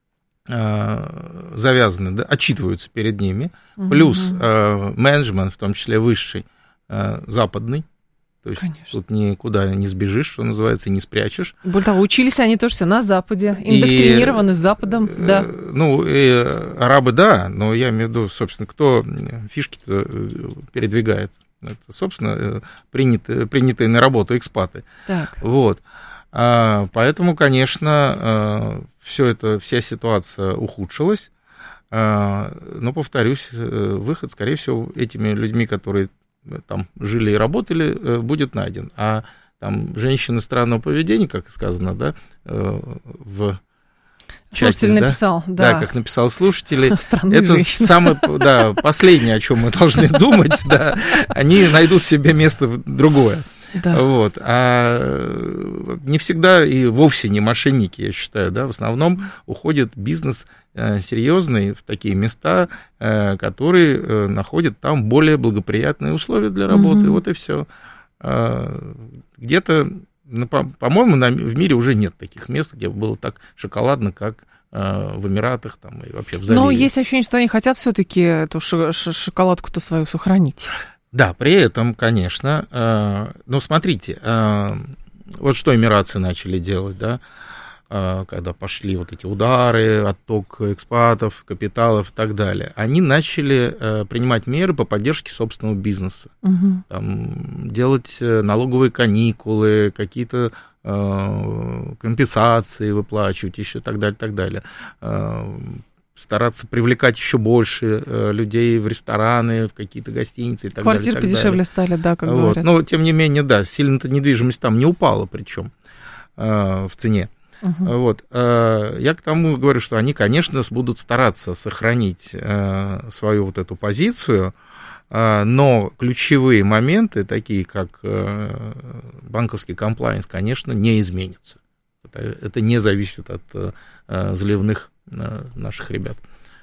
э, завязаны, да, отчитываются перед ними, угу. плюс э, менеджмент, в том числе высший, э, западный. То есть Конечно. Тут никуда не сбежишь, что называется, не спрячешь. Более того, учились они тоже все на Западе, индоктринированы и, Западом, да. Ну, и арабы, да, но я имею в виду, собственно, кто фишки-то передвигает. Это, собственно, принятые, принятые на работу экспаты. Так. Вот. А, поэтому, конечно, все это, вся ситуация ухудшилась. А, но, повторюсь, выход, скорее всего, этими людьми, которые там жили и работали, будет найден. А там женщины странного поведения, как сказано, да, в чате, слушатель да? написал, да. Да, как написал слушатель. Странные это женщины. Самое, да, последнее, о чем мы должны думать, да. Они найдут себе место другое. Да. Вот. А не всегда и вовсе не мошенники, я считаю, да, в основном уходит бизнес серьезный в такие места, которые находят там более благоприятные условия для работы, mm-hmm. вот и все. Где-то, ну, по-моему, в мире уже нет таких мест, где было так шоколадно, как в Эмиратах там, и вообще в заливе. Но есть ощущение, что они хотят все-таки эту шоколадку-то свою сохранить. Да, при этом, конечно, э, ну, смотрите, э, вот что эмиратцы начали делать, да, э, когда пошли вот эти удары, отток экспатов, капиталов и так далее, они начали э, принимать меры по поддержке собственного бизнеса, угу. там, делать налоговые каникулы, какие-то э, компенсации выплачивать еще и так далее, так далее. Э, стараться привлекать еще больше э, людей в рестораны, в какие-то гостиницы и так Квартиры далее. Квартиры подешевле стали, да, как вот. говорят. Но, тем не менее, да, сильно-то недвижимость там не упала, причем э, в цене. Угу. Вот. Я к тому говорю, что они, конечно, будут стараться сохранить свою вот эту позицию, но ключевые моменты, такие как банковский комплаенс, конечно, не изменятся. Это не зависит от заливных наших ребят.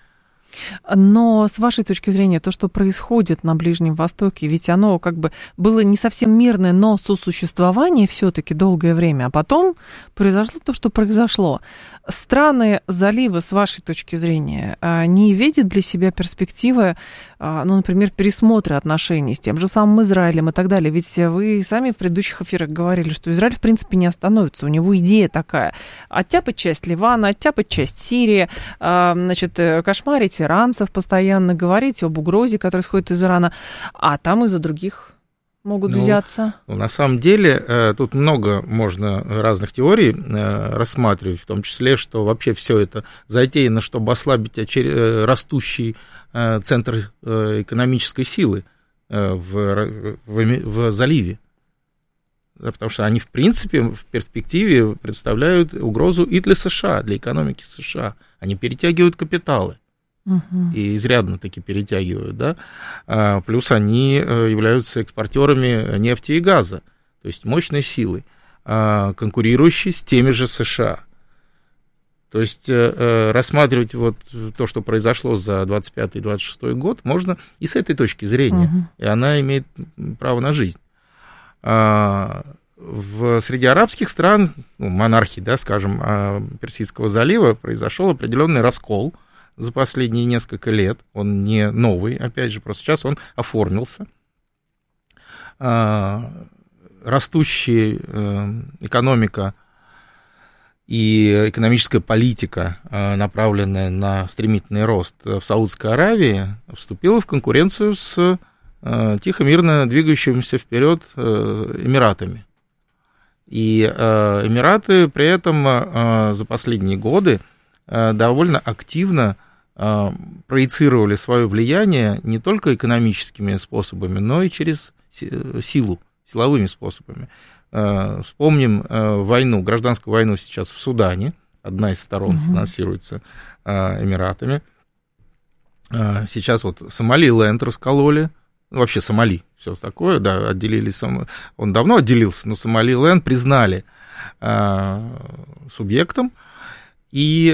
Но с вашей точки зрения, то, что происходит на Ближнем Востоке, ведь оно как бы было не совсем мирное, но сосуществование все-таки долгое время, а потом произошло то, что произошло. Страны залива, с вашей точки зрения, не видят для себя перспективы, ну, например, пересмотра отношений с тем же самым Израилем и так далее? Ведь вы сами в предыдущих эфирах говорили, что Израиль, в принципе, не остановится. У него идея такая: оттяпать часть Ливана, оттяпать часть Сирии, значит, кошмарить иранцев постоянно, говорить об угрозе, которая исходит из Ирана, а там из-за других могут ну, взяться. Ну, на самом деле, тут много можно разных теорий рассматривать, в том числе, что вообще все это затеяно, чтобы ослабить растущий центр экономической силы в, в, в заливе. Потому что они, в принципе, в перспективе представляют угрозу и для США, для экономики США. Они перетягивают капиталы. Uh-huh. И изрядно таки перетягивают, да, а, плюс они являются экспортерами нефти и газа, то есть мощной силой, а, конкурирующей с теми же США. То есть а, рассматривать вот то, что произошло за двадцать пятый - двадцать шестой год, можно и с этой точки зрения, uh-huh. и она имеет право на жизнь. А, в, среди арабских стран, ну, монархий, да, скажем, Персидского залива, произошел определенный раскол за последние несколько лет. Он не новый, опять же, просто сейчас он оформился. Растущая экономика и экономическая политика, направленная на стремительный рост в Саудовской Аравии, вступила в конкуренцию с тихо-мирно двигающимися вперед Эмиратами. И Эмираты при этом за последние годы довольно активно проецировали свое влияние не только экономическими способами, но и через силу, силовыми способами. Вспомним войну, гражданскую войну сейчас в Судане. Одна из сторон uh-huh. финансируется Эмиратами. Сейчас вот Сомалиленд раскололи. Ну, вообще Сомали, все такое, да, отделили. Он давно отделился, но Сомалиленд признали субъектом и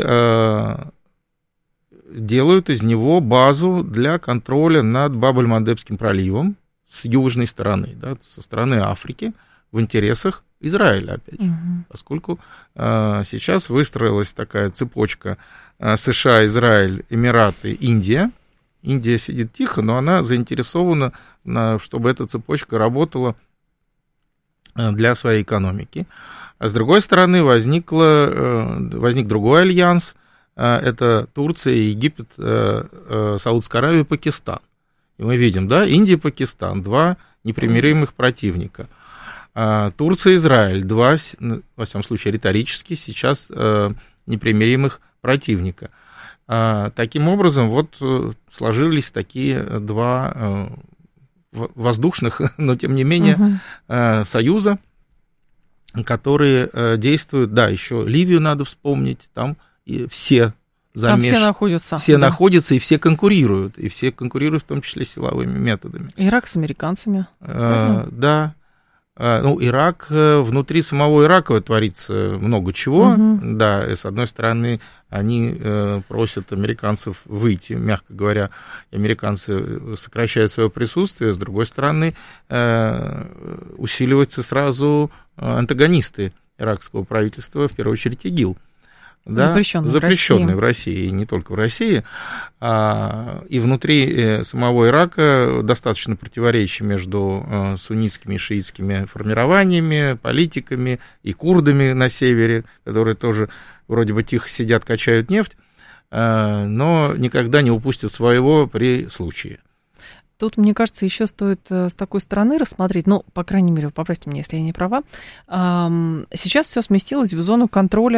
делают из него базу для контроля над Баб-эль-Мандебским проливом с южной стороны, да, со стороны Африки, в интересах Израиля, опять же. Угу. Поскольку э, сейчас выстроилась такая цепочка э, США, Израиль, Эмираты, Индия. Индия сидит тихо, но она заинтересована, на, чтобы эта цепочка работала э, для своей экономики. А с другой стороны возникло, э, возник другой альянс. Это Турция, Египет, Саудовская Аравия, Пакистан. И мы видим, да, Индия и Пакистан, два непримиримых противника. Турция и Израиль, два, во всяком случае, риторически сейчас непримиримых противника. Таким образом, вот сложились такие два воздушных, но тем не менее, uh-huh. союза, которые действуют, да, еще Ливию надо вспомнить, там и все замеш... Там все находятся. Все да. находятся, и все конкурируют, и все конкурируют в том числе силовыми методами. Ирак с американцами. А, да. А, ну, Ирак, внутри самого Ирака творится много чего. Угу. Да, и с одной стороны, они просят американцев выйти, мягко говоря, американцы сокращают свое присутствие, с другой стороны, усиливаются сразу антагонисты иракского правительства, в первую очередь ИГИЛ. Да, запрещенный, запрещенный в России. в России, и не только в России. А, и внутри самого Ирака достаточно противоречий между суннитскими и шиитскими формированиями, политиками и курдами на севере, которые тоже вроде бы тихо сидят, качают нефть, но никогда не упустят своего при случае. Тут, мне кажется, еще стоит с такой стороны рассмотреть, ну, по крайней мере, поправьте меня, если я не права, сейчас все сместилось в зону контроля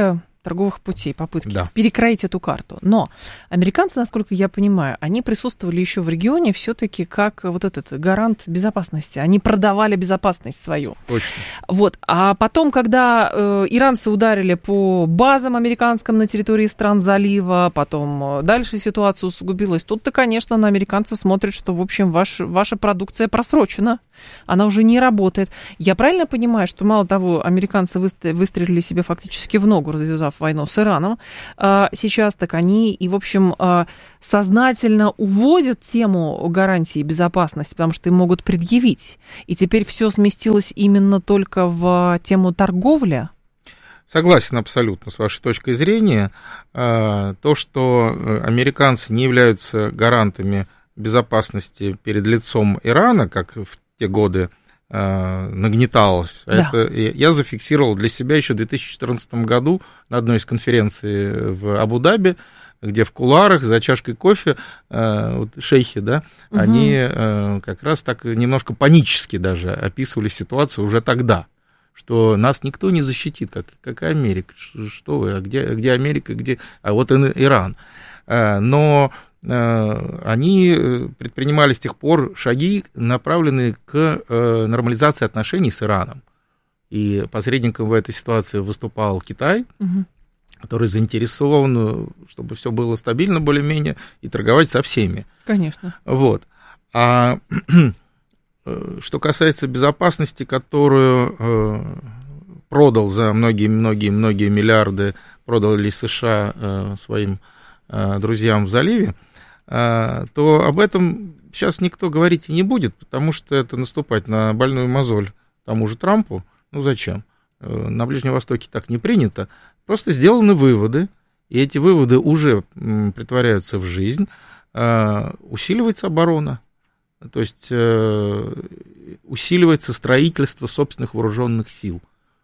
торговых путей, попытки да. перекроить эту карту. Но американцы, насколько я понимаю, они присутствовали еще в регионе все-таки как вот этот гарант безопасности. Они продавали безопасность свою. Точно. Вот. А потом, когда э, иранцы ударили по базам американским на территории стран залива, потом э, дальше ситуация усугубилась, тут-то, конечно, на американцев смотрят, что, в общем, ваш, ваша продукция просрочена. Она уже не работает. Я правильно понимаю, что мало того, американцы выстрелили себе фактически в ногу, развязав войну с Ираном, сейчас так они и, в общем, сознательно уводят тему гарантии безопасности, потому что им могут предъявить. И теперь все сместилось именно только в тему торговли? Согласен абсолютно с вашей точкой зрения. То, что американцы не являются гарантами безопасности перед лицом Ирана, как в те годы нагнеталось. Да. Это я зафиксировал для себя еще в две тысячи четырнадцатом году на одной из конференций в Абу-Даби, где в кулуарах за чашкой кофе вот, шейхи, да, угу. они как раз так немножко панически даже описывали ситуацию уже тогда, что нас никто не защитит, как, как Америка. Что вы, а где, где Америка, где... А вот и Иран. Но они предпринимали с тех пор шаги, направленные к нормализации отношений с Ираном. И посредником в этой ситуации выступал Китай, угу. который заинтересован, чтобы все было стабильно более-менее, и торговать со всеми. Конечно. Вот. А что касается безопасности, которую продал за многие-многие-многие миллиарды, продал ли США своим друзьям в заливе, то об этом сейчас никто говорить и не будет, потому что это наступать на больную мозоль тому же Трампу. Ну зачем? На Ближнем Востоке так не принято. Просто сделаны выводы, и эти выводы уже претворяются в жизнь. Усиливается оборона, то есть усиливается строительство собственных вооруженных сил.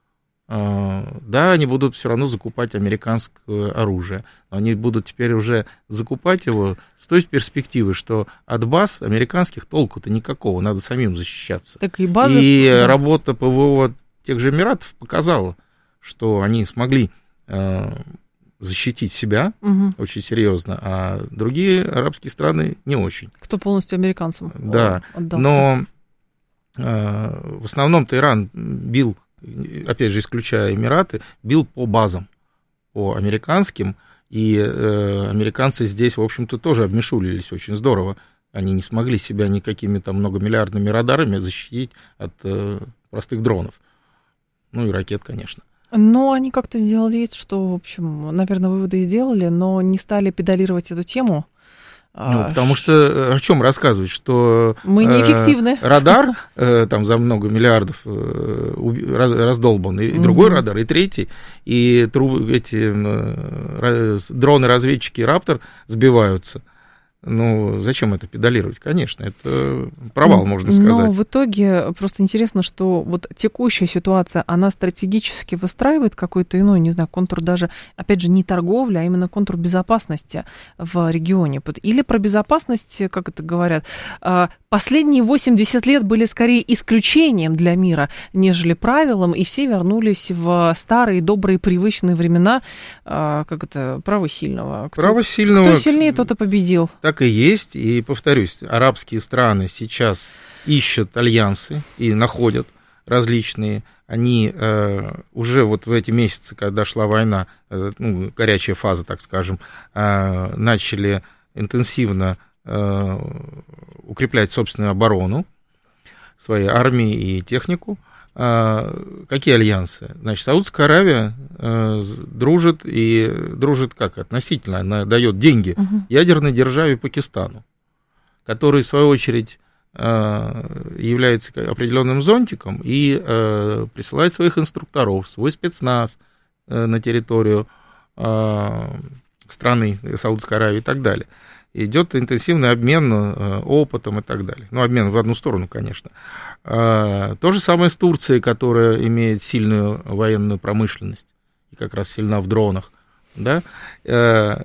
Да, они будут все равно закупать американское оружие, но они будут теперь уже закупать его с той перспективы, что от баз американских толку-то никакого, надо самим защищаться. Так и базы... И да. работа ПВО тех же Эмиратов показала, что они смогли э, защитить себя угу. очень серьезно, а другие арабские страны не очень. Кто полностью американцам да. отдался. Но э, в основном-то Иран бил, опять же, исключая Эмираты, бил по базам, по американским, и э, американцы здесь, в общем-то, тоже обмешулились очень здорово. Они не смогли себя никакими там многомиллиардными радарами защитить от э, простых дронов. Ну и ракет, конечно. Но они как-то сделали вид, что, в общем, наверное, выводы сделали, но не стали педалировать эту тему. Ну, потому что о чем рассказывать, что мы неэффективны. Э, радар э, там за много миллиардов э, раз, раздолбан, и, и угу. другой радар, и третий, и тру, эти э, дроны-разведчики «Раптор» сбиваются. Ну, зачем это педалировать? Конечно, это провал, можно сказать. Но в итоге просто интересно, что вот текущая ситуация, она стратегически выстраивает какой-то иной, не знаю, контур даже, опять же, не торговли, а именно контур безопасности в регионе. Или про безопасность, как это говорят, последние восемьдесят лет были скорее исключением для мира, нежели правилом, и все вернулись в старые, добрые, привычные времена, как это, право сильного. Кто, право сильного. Кто сильнее, тот и победил. Так и есть, и повторюсь, арабские страны сейчас ищут альянсы и находят различные. Они э, уже вот в эти месяцы, когда шла война, э, ну, горячая фаза, так скажем, э, начали интенсивно э, укреплять собственную оборону, своей армии и технику. Э, какие альянсы? Значит, Саудовская Аравия э, дружит, и дружит как относительно, она дает деньги угу. ядерной державе Пакистану, который, в свою очередь, э, является определенным зонтиком и э, присылает своих инструкторов, свой спецназ э, на территорию э, страны Саудовской Аравии и так далее. Идет интенсивный обмен э, опытом и так далее. Ну, обмен в одну сторону, конечно. То же самое с Турцией, которая имеет сильную военную промышленность и как раз сильна в дронах. Да? Это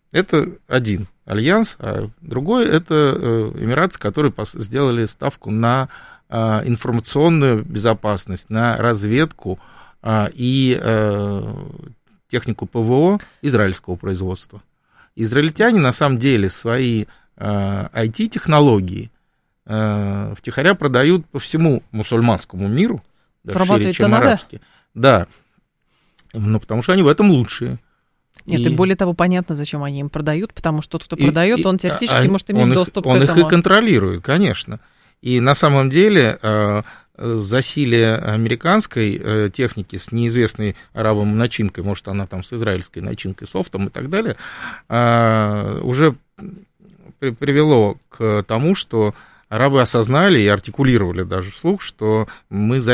один альянс, а другой — это эмиратцы, которые сделали ставку на информационную безопасность, на разведку и технику ПВО израильского производства. Израильтяне, на самом деле, свои ай ти-технологии втихаря продают по всему мусульманскому миру, даже шире, чем арабские. Да, ну, потому что они в этом лучшие. Нет, и, и более того, понятно, зачем они им продают, потому что тот, кто и, продает, и, он теоретически а, может иметь он доступ их, к он этому. Он их и контролирует, конечно. И на самом деле засилие американской техники с неизвестной арабам начинкой, может, она там с израильской начинкой, софтом и так далее, уже привело к тому, что арабы осознали и артикулировали даже вслух, что мы за